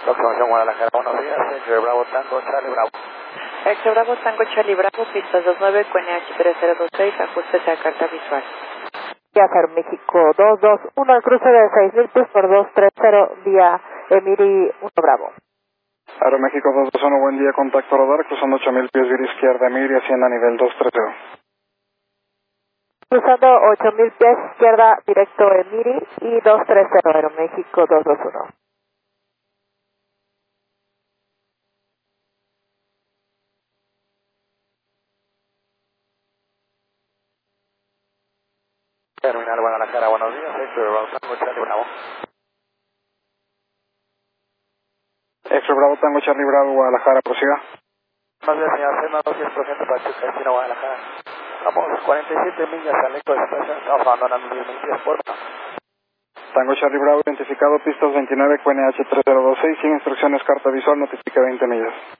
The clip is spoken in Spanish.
Información Guadalajara, buenos días, Héctor Bravo Tango, Charlie Bravo. Héctor Bravo Tango, Charlie Bravo, pistas 29, QNH 3026, ajustes a carta visual. Viajar México 221, el cruce de 6,000 pies por 230, vía Emiri 1 Bravo. Aeroméxico 221, buen día, contacto radar, cruzando 8,000 pies, vía izquierda, Emiri, hacienda a nivel 230. Cruzando 8,000 pies, izquierda, directo Emiri y 230, Aeroméxico 221. Terminal Guadalajara, buenos días, Héctor Bravo Tango, Charlie Bravo. Héctor Bravo Tango, Charlie Bravo, Guadalajara, prosiga. Buenos días, señor, Cena 200% Pachuca, destino Guadalajara. Vamos 47 millas al eco de estación, estamos abandonando 10 millas, por favor. Tango Charlie Bravo, identificado, pistas 29, QNH 3026, sin instrucciones, carta visual, notifica 20 millas.